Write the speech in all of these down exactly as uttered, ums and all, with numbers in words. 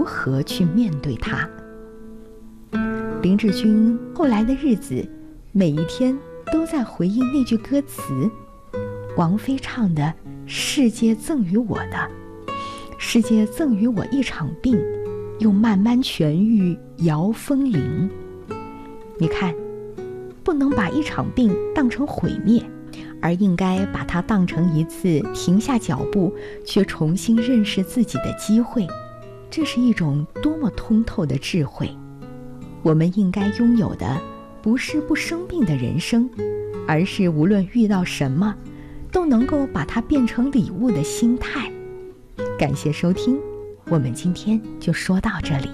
如何去面对它。林志军后来的日子，每一天都在回应那句歌词，王菲唱的世界赠予我的，世界赠予我一场病，又慢慢痊愈摇风铃。你看，不能把一场病当成毁灭，而应该把它当成一次停下脚步却重新认识自己的机会。这是一种多么通透的智慧。我们应该拥有的不是不生病的人生，而是无论遇到什么都能够把它变成礼物的心态。感谢收听，我们今天就说到这里。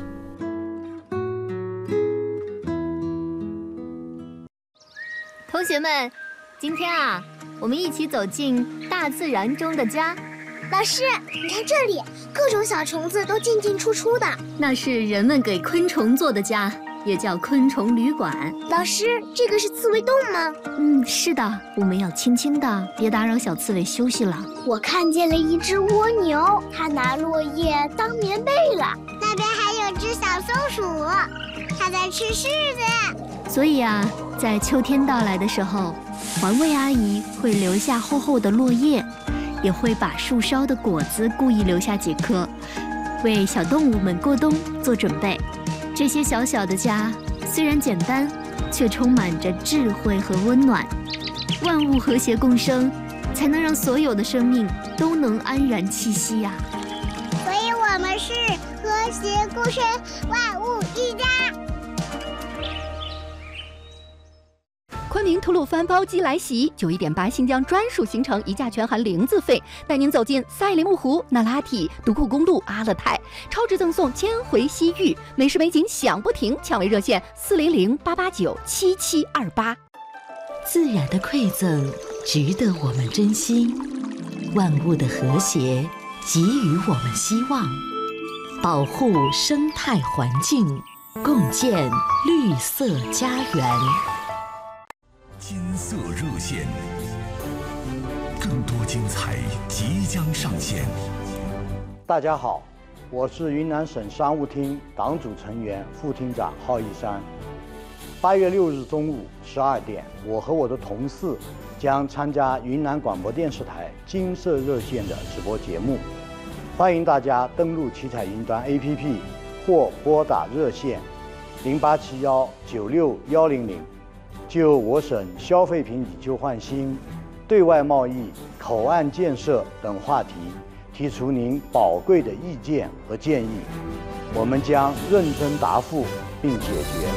同学们，今天啊，我们一起走进大自然中的家。 老师，你看这里，各种小虫子都进进出出的。 那是人们给昆虫做的家，也叫昆虫旅馆。 老师，这个是刺猬洞吗？ 嗯，是的，我们要轻轻的，别打扰小刺猬休息了。 我看见了一只蜗牛，它拿落叶当棉被了。那边还有只小松鼠，它在吃柿子。 所以啊，在秋天到来的时候，环卫阿姨会留下厚厚的落叶，也会把树梢的果子故意留下几颗，为小动物们过冬做准备。这些小小的家虽然简单，却充满着智慧和温暖。万物和谐共生，才能让所有的生命都能安然栖息呀、啊。 所以我们是和谐共生，万物一家。 昆明吐鲁番包机来袭，九一点八新疆专属行程，一价全含零自费，带您走进赛里木湖、那拉提、独库公路、阿勒泰，超值赠送千回西域，美食美景享不停，抢位热线四零零八八九七七二八。 自然的馈赠值得我们珍惜，万物的和谐给予我们希望，保护生态环境，共建绿色家园。 金色热线，更多精彩即将上线。 大家好，我是云南省商务厅党组成员、副厅长郝一山。八月六日中午十二点，我和我的同事将参加云南广播电视台金色热线的直播节目，欢迎大家登录奇彩云端 A P P 或拨打热线零八七幺九六幺零零。就我省消费品以旧换新、对外贸易、口岸建设等话题提出您宝贵的意见和建议，我们将认真答复并解决。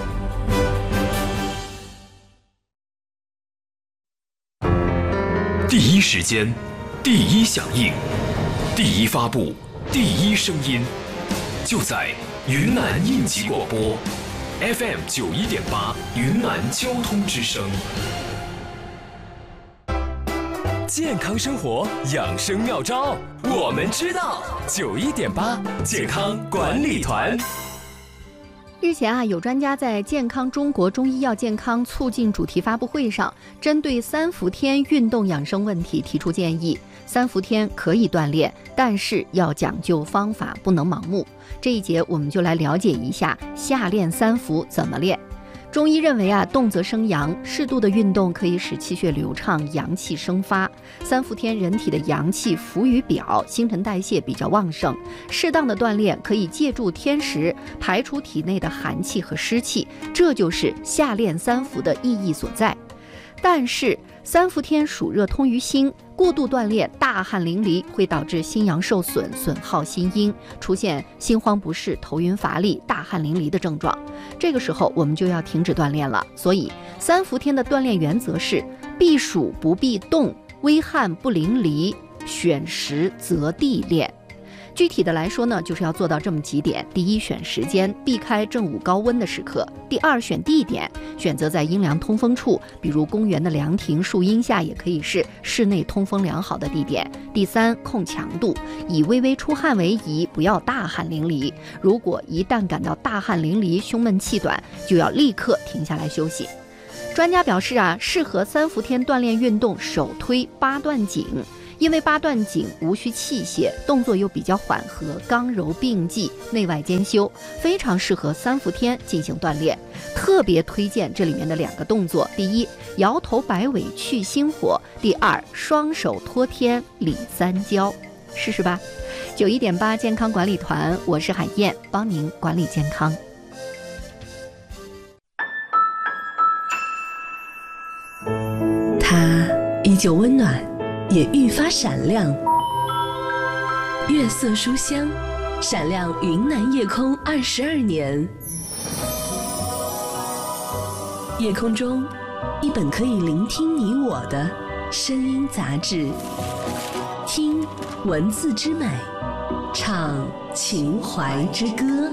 第一时间，第一响应，第一发布，第一声音，就在云南应急广播F M 九一点八，云南交通之声。健康生活养生妙招，我们知道。九一点八健康管理团。 日前啊，有专家在健康中国中医药健康促进主题发布会上，针对三伏天运动养生问题提出建议。三伏天可以锻炼，但是要讲究方法，不能盲目。这一节我们就来了解一下夏练三伏怎么练。中医认为啊，动则生阳，适度的运动可以使气血流畅，阳气生发。三伏天人体的阳气浮于表，新陈代谢比较旺盛，适当的锻炼可以借助天时排除体内的寒气和湿气，这就是夏练三伏的意义所在。但是三伏天暑热通于心，过度锻炼大汗淋漓会导致心阳受损，损耗心阴，出现心慌不适、头晕乏力、大汗淋漓的症状。这个时候我们就要停止锻炼了。所以三伏天的锻炼原则是避暑不避冻，微汗不淋漓，选时择地练。具体的来说呢，就是要做到这么几点：第一，选时间，避开正午高温的时刻；第二，选地点，选择在阴凉通风处，比如公园的凉亭、树荫下，也可以是室内通风良好的地点；第三，控强度，以微微出汗为宜，不要大汗淋漓。如果一旦感到大汗淋漓、胸闷气短，就要立刻停下来休息。专家表示啊，适合三伏天锻炼运动，首推八段锦。 因为八段锦无需器械，动作又比较缓和，刚柔并济，内外兼修，非常适合三伏天进行锻炼。特别推荐这里面的两个动作：第一，摇头摆尾去心火；第二，双手托天理三焦。试试吧。九一点八健康管理团，我是海燕，帮您管理健康。 它依旧温暖，也愈发闪亮。月色书香，闪亮云南夜空二十二年。夜空中，一本可以聆听你我的声音杂志，听文字之美，唱情怀之歌。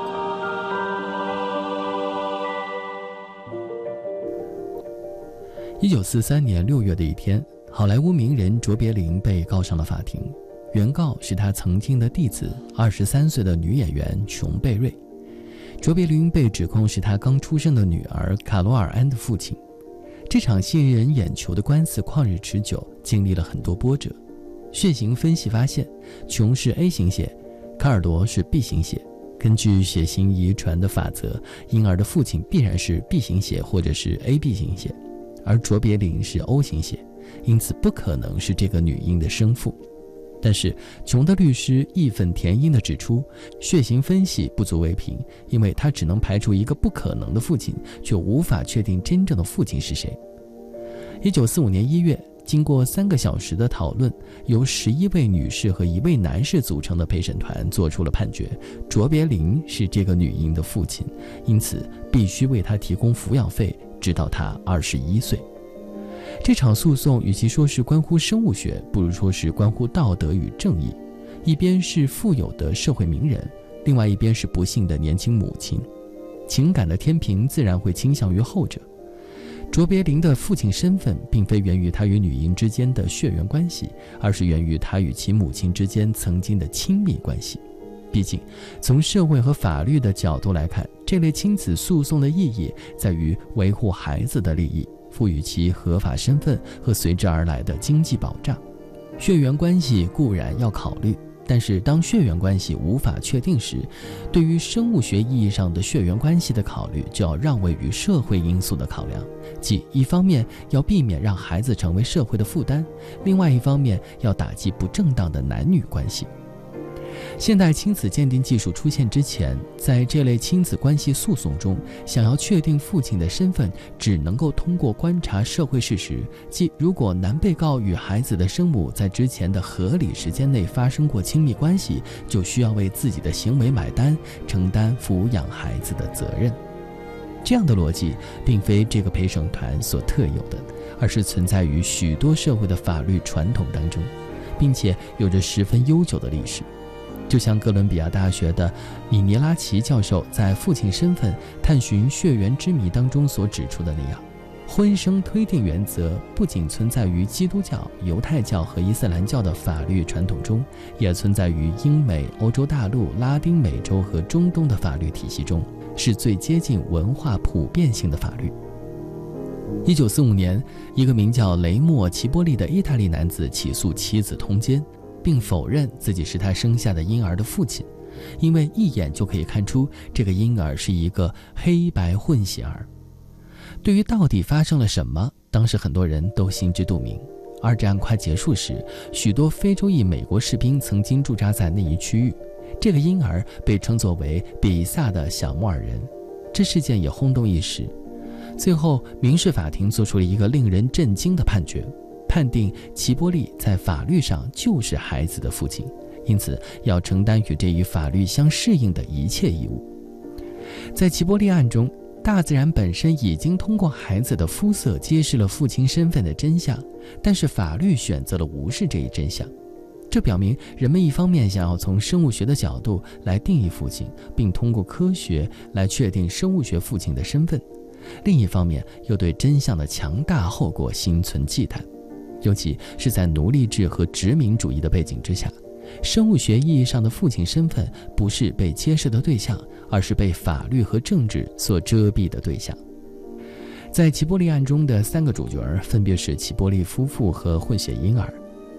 一九四三年六月的一天，好莱坞名人卓别林被告上了法庭。原告是他曾经的弟子，二十三岁的女演员琼贝瑞。卓别林被指控是他刚出生的女儿卡罗尔安的父亲。这场吸引人眼球的官司旷日持久，经历了很多波折。血型分析发现，琼是 A 型血，卡尔罗是 B 型血。根据血型遗传的法则，婴儿的父亲必然是 B 型血或者是 A B 型血。而卓别林是 O 型血，因此不可能是这个女婴的生父。但是琼的律师义愤填膺地指出，血型分析不足为凭，因为他只能排除一个不可能的父亲，却无法确定真正的父亲是谁。一九四五年一月，经过三个小时的讨论，由十一位女士和一位男士组成的陪审团做出了判决：卓别林是这个女婴的父亲，因此必须为她提供抚养费，直到她二十一岁。这场诉讼与其说是关乎生物学，不如说是关乎道德与正义。一边是富有的社会名人，另外一边是不幸的年轻母亲，情感的天平自然会倾向于后者。卓别林的父亲身份并非源于他与女婴之间的血缘关系，而是源于他与其母亲之间曾经的亲密关系。毕竟从社会和法律的角度来看，这类亲子诉讼的意义在于维护孩子的利益，赋予其合法身份和随之而来的经济保障。血缘关系固然要考虑，但是当血缘关系无法确定时，对于生物学意义上的血缘关系的考虑就要让位于社会因素的考量，即一方面要避免让孩子成为社会的负担，另外一方面要打击不正当的男女关系。现代亲子鉴定技术出现之前，在这类亲子关系诉讼中，想要确定父亲的身份，只能够通过观察社会事实，即如果男被告与孩子的生母在之前的合理时间内发生过亲密关系，就需要为自己的行为买单，承担抚养孩子的责任。这样的逻辑并非这个陪审团所特有的，而是存在于许多社会的法律传统当中，并且有着十分悠久的历史。就像哥伦比亚大学的米尼拉奇教授在《父亲身份：探寻血缘之谜》当中所指出的那样，婚生推定原则不仅存在于基督教、犹太教和伊斯兰教的法律传统中，也存在于英美、欧洲大陆、拉丁美洲和中东的法律体系中，是最接近文化普遍性的法律。一九四五年，一个名叫雷莫·齐波利的意大利男子起诉妻子通奸，并否认自己是他生下的婴儿的父亲，因为一眼就可以看出这个婴儿是一个黑白混血儿。对于到底发生了什么，当时很多人都心知肚明。二战快结束时，许多非洲裔美国士兵曾经驻扎在那一区域，这个婴儿被称作为比萨的小莫尔人。这事件也轰动一时。最后，民事法庭做出了一个令人震惊的判决，判定齐波利在法律上就是孩子的父亲，因此要承担与这一法律相适应的一切义务。在齐波利案中，大自然本身已经通过孩子的肤色揭示了父亲身份的真相，但是法律选择了无视这一真相。这表明人们一方面想要从生物学的角度来定义父亲，并通过科学来确定生物学父亲的身份，另一方面又对真相的强大后果心存忌惮。尤其是在奴隶制和殖民主义的背景之下，生物学意义上的父亲身份不是被揭示的对象，而是被法律和政治所遮蔽的对象。在齐波利案中的三个主角分别是齐波利夫妇和混血婴儿。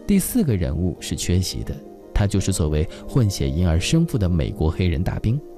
第四个人物是缺席的，他就是所谓混血婴儿生父的美国黑人大兵